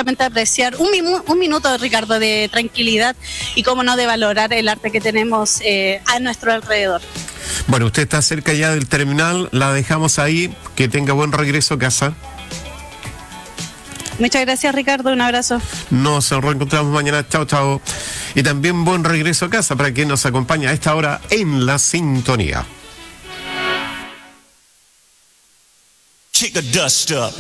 justamente apreciar un minuto, Ricardo, de tranquilidad y cómo no de valorar el arte que tenemos a nuestro alrededor. Bueno, usted está cerca ya del terminal, la dejamos ahí, que tenga buen regreso a casa. Muchas gracias, Ricardo, un abrazo. Nos reencontramos mañana, chao, chao. Y también buen regreso a casa para quien nos acompaña a esta hora en La Sintonía. Kick a dust up.